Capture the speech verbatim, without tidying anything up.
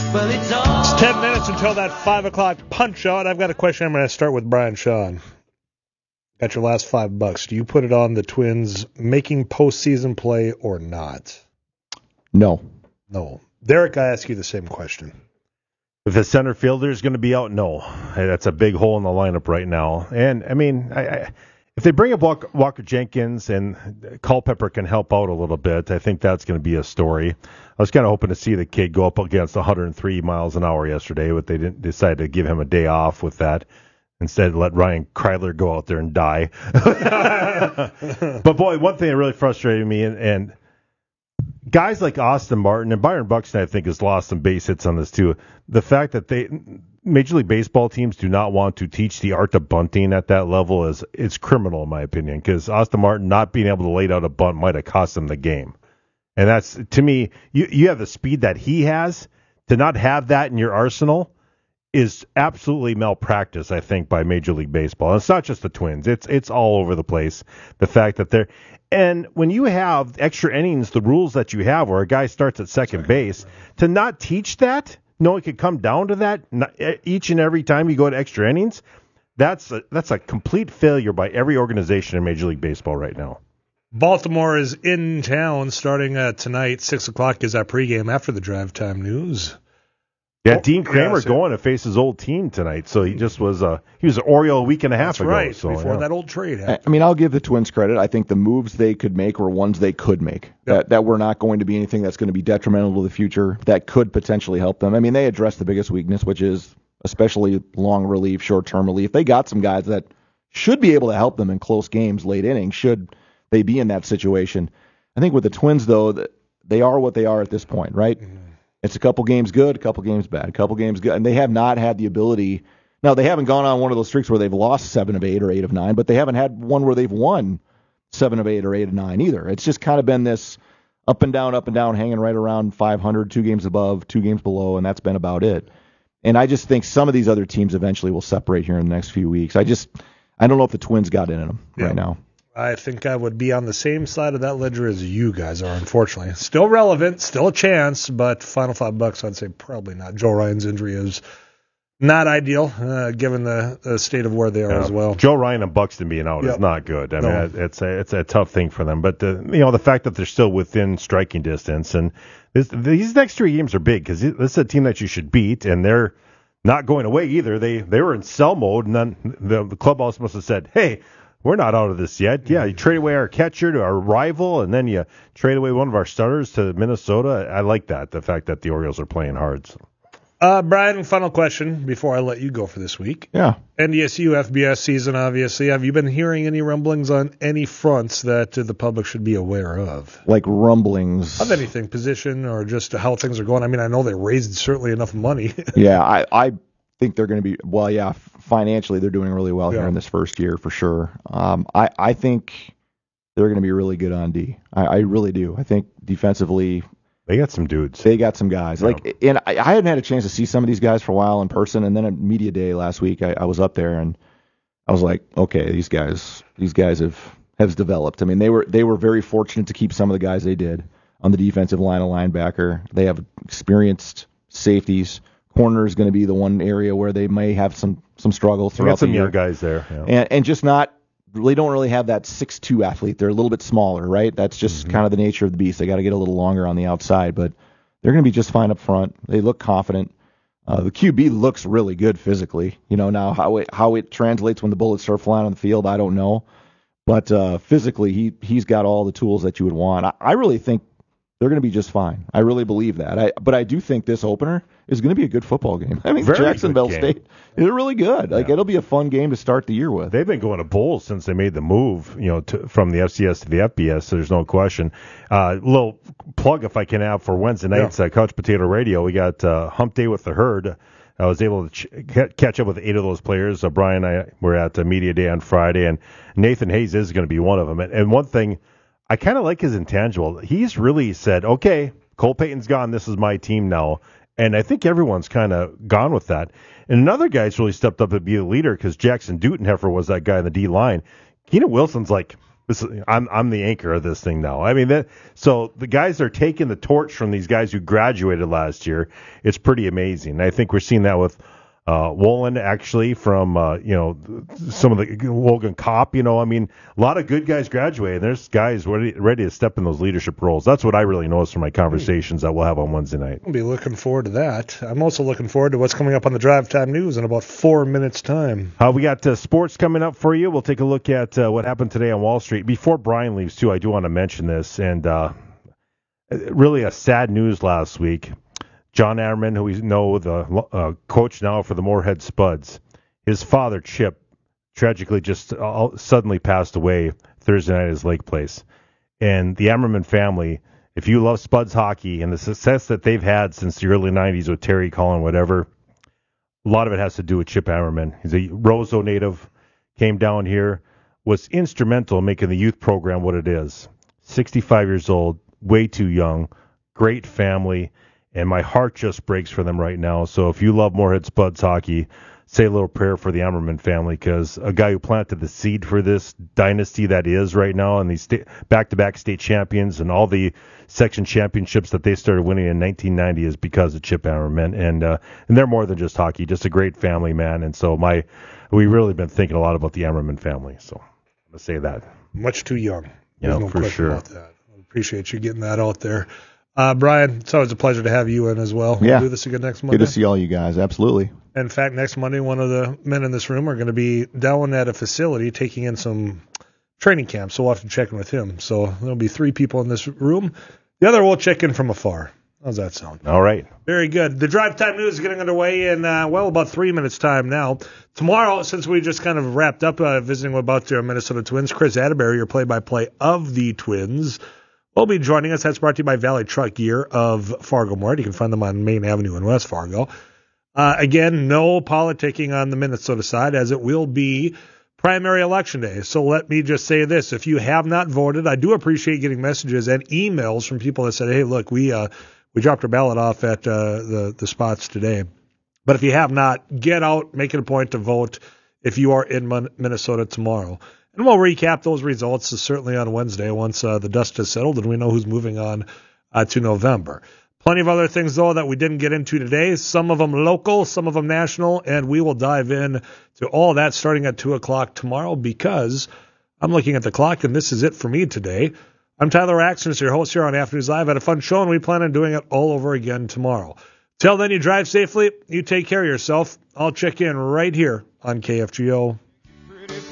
Well, it's all... It's ten minutes until that five o'clock punch out. I've got a question. I'm going to start with Brian Sean. Got your last five bucks. Do you put it on the Twins making postseason play or not? No. No. Derek, I ask you the same question. If the center fielder is going to be out, no. That's a big hole in the lineup right now. And, I mean, I, I, if they bring up Walker, Walker Jenkins and Culpepper can help out a little bit, I think that's going to be a story. I was kind of hoping to see the kid go up against one hundred three miles an hour yesterday, but they didn't decide to give him a day off with that. Instead, let Ryan Kreidler go out there and die. But, boy, one thing that really frustrated me, and, and guys like Austin Martin and Byron Buxton, I think, has lost some base hits on this, too. The fact that they Major League Baseball teams do not want to teach the art of bunting at that level is it's criminal, in my opinion, because Austin Martin not being able to lay out a bunt might have cost him the game. And that's, to me, you, you have the speed that he has. To not have that in your arsenal is absolutely malpractice, I think, by Major League Baseball. And it's not just the Twins. It's it's all over the place. The fact that they're – and when you have extra innings, the rules that you have where a guy starts at second base, to not teach that, no one could come down to that not, each and every time you go to extra innings, that's a, that's a complete failure by every organization in Major League Baseball right now. Baltimore is in town starting uh, tonight. six o'clock is our pregame after the drive time news. Yeah, oh, Dean Kramer yeah, so, going to face his old team tonight. So he just was uh, he was an Oriole a week and a half that's ago. right, so, before yeah. that old trade happened. I mean, I'll give the Twins credit. I think the moves they could make were ones they could make. Yep. That that were not going to be anything that's going to be detrimental to the future. That could potentially help them. I mean, they addressed the biggest weakness, which is especially long relief, short-term relief. They got some guys that should be able to help them in close games, late innings, should they be in that situation. I think with the Twins, though, they are what they are at this point, right? Mm-hmm. It's a couple games good, a couple games bad, a couple games good. And they have not had the ability. Now, they haven't gone on one of those streaks where they've lost seven of eight or eight of nine, but they haven't had one where they've won seven of eight or eight of nine either. It's just kind of been this up and down, up and down, hanging right around five hundred, two games above, two games below, and that's been about it. And I just think some of these other teams eventually will separate here in the next few weeks. I just, I don't know if the Twins got in them yeah. right now. I think I would be on the same side of that ledger as you guys are, unfortunately. Still relevant, still a chance, but final five bucks, I'd say probably not. Joe Ryan's injury is not ideal, uh, given the, the state of where they are yeah. as well. Joe Ryan and Buxton being out yep. is not good. I mean, no. it's a it's a tough thing for them. But the, you know, the fact that they're still within striking distance, and this, these next three games are big because this is a team that you should beat, and they're not going away either. They they were in sell mode, and then the, the clubhouse must have said, "Hey, we're not out of this yet." Yeah, you trade away our catcher to our rival, and then you trade away one of our starters to Minnesota. I like that, the fact that the Orioles are playing hard. So. Uh, Brian, final question before I let you go for this week. Yeah. N D S U F B S season, obviously. Have you been hearing any rumblings on any fronts that uh, the public should be aware of? Like rumblings? Of anything, position, or just how things are going? I mean, I know they raised certainly enough money. yeah, I... I... think they're going to be, well, yeah, financially they're doing really well yeah. here in this first year for sure. Um, I, I think they're going to be really good on D. I, I really do. I think defensively they got some dudes. They got some guys. Yeah. Like, and I, I hadn't had a chance to see some of these guys for a while in person, and then at media day last week, I, I was up there and I was like, okay, these guys, these guys have have developed. I mean, they were they were very fortunate to keep some of the guys they did on the defensive line, a linebacker. They have experienced safeties. Corner is going to be the one area where they may have some some struggle throughout some the year. Young guys there, yeah. and and just not they don't really have that six two athlete. They're a little bit smaller, right? That's just mm-hmm. kind of the nature of the beast. They got to get a little longer on the outside, but they're going to be just fine up front. They look confident. Uh, the Q B looks really good physically. You know, now how it how it translates when the bullets start flying on the field, I don't know, but uh, physically he he's got all the tools that you would want. I, I really think they're going to be just fine. I really believe that. I, but I do think this opener is going to be a good football game. I mean, Very Jacksonville State, they're really good. Like yeah. It'll be a fun game to start the year with. They've been going to bowls since they made the move, you know, to, from the F C S to the F B S. So there's no question. Uh, little plug, if I can have, for Wednesday nights, yeah. uh, Couch Potato Radio. We got uh, Hump Day with the Herd. I was able to ch- catch up with eight of those players. Uh, Brian and I were at the media day on Friday, and Nathan Hayes is going to be one of them. And, and one thing, I kind of like his intangible. He's really said, okay, Cole Payton's gone. This is my team now. And I think everyone's kind of gone with that. And another guy's really stepped up to be the leader because Jackson Dutenheffer was that guy in the D line. Keenan Wilson's like, This, I'm I'm the anchor of this thing now. I mean, that, so the guys are taking the torch from these guys who graduated last year. It's pretty amazing. I think we're seeing that with uh, Wolin, actually, from uh, you know some of the Logan Kopp. You know, I mean, a lot of good guys graduated. There's guys ready ready to step in those leadership roles. That's what I really noticed from my conversations that we'll have on Wednesday night. I'll be looking forward to that. I'm also looking forward to what's coming up on the Drive Time News in about four minutes' time. Uh, we got uh, sports coming up for you. We'll take a look at uh, what happened today on Wall Street. Before Brian leaves, too, I do want to mention this, and uh, really a sad news last week. John Ammerman, who we know, the uh, coach now for the Moorhead Spuds, his father, Chip, tragically just uh, suddenly passed away Thursday night at his Lake Place. And the Ammerman family, if you love Spuds hockey and the success that they've had since the early nineties with Terry, Colin, whatever, a lot of it has to do with Chip Ammerman. He's a Roseau native, came down here, was instrumental in making the youth program what it is. sixty-five years old, way too young, great family, and my heart just breaks for them right now. So if you love Moorhead Spuds hockey, say a little prayer for the Ammerman family, because a guy who planted the seed for this dynasty that is right now, and these sta- back-to-back state champions and all the section championships that they started winning in nineteen ninety is because of Chip Ammerman. And uh, and they're more than just hockey, just a great family, man. And so my we really been thinking a lot about the Ammerman family. So I'm going to say that. Much too young. Yeah, There's no for question sure. about that. I appreciate you getting that out there. Uh, Brian, it's always a pleasure to have you in as well. Yeah. We'll do this again next Monday. Good to see all you guys. Absolutely. In fact, next Monday, one of the men in this room are going to be down at a facility taking in some training camps, so we'll have to check in with him. So there'll be three people in this room. The other will check in from afar. How's that sound? All right. Very good. The Drive Time News is getting underway in, uh, well, about three minutes' time now. Tomorrow, since we just kind of wrapped up uh, visiting about the Minnesota Twins, Chris Atterbury, your play-by-play of the Twins, will be joining us. That's brought to you by Valley Truck Gear of Fargo Moorhead. You can find them on Main Avenue in West Fargo. Uh, again, no politicking on the Minnesota side, as it will be primary election day. So let me just say this. If you have not voted, I do appreciate getting messages and emails from people that said, hey, look, we uh, we dropped our ballot off at uh, the, the spots today. But if you have not, get out, make it a point to vote if you are in Mon- Minnesota tomorrow. And we'll recap those results certainly on Wednesday once uh, the dust has settled and we know who's moving on uh, to November. Plenty of other things, though, that we didn't get into today. Some of them local, some of them national, and we will dive in to all that starting at two o'clock tomorrow because I'm looking at the clock, and this is it for me today. I'm Tyler Axton, your host here on Afternoons Live. Had a fun show, and we plan on doing it all over again tomorrow. Till then, you drive safely, you take care of yourself. I'll check in right here on K F G O.